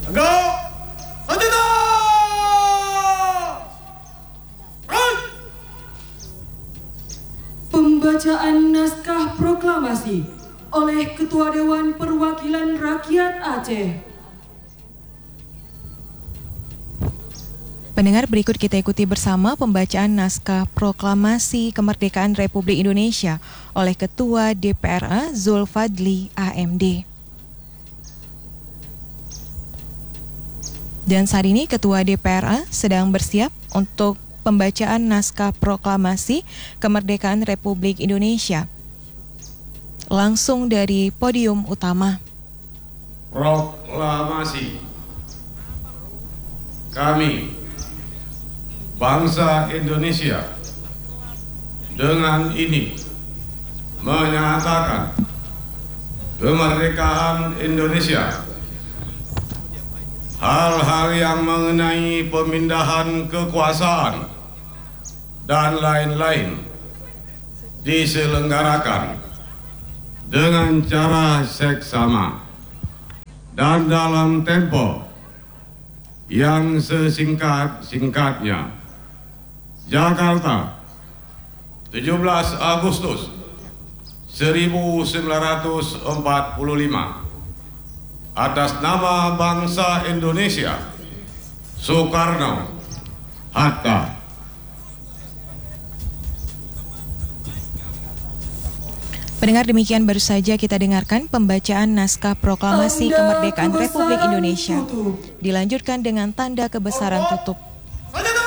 Tegak! Senjata! Pembacaan naskah proklamasi oleh Ketua Dewan Perwakilan Rakyat Aceh. Pendengar, berikut kita ikuti bersama pembacaan naskah proklamasi kemerdekaan Republik Indonesia oleh Ketua DPRA Zulfadli AMD. Dan saat ini Ketua DPRA sedang bersiap untuk pembacaan naskah proklamasi kemerdekaan Republik Indonesia. Langsung dari podium utama. Proklamasi. Kami, bangsa Indonesia, dengan ini menyatakan kemerdekaan Indonesia. Hal-hal yang mengenai pemindahan kekuasaan dan lain-lain diselenggarakan dengan cara seksama dan dalam tempo yang sesingkat-singkatnya. Jakarta, 17 Agustus 1945. Atas nama bangsa Indonesia, Soekarno Hatta. Pendengar, demikian baru saja kita dengarkan pembacaan naskah proklamasi kemerdekaan Republik Indonesia. Dilanjutkan dengan tanda kebesaran tutup.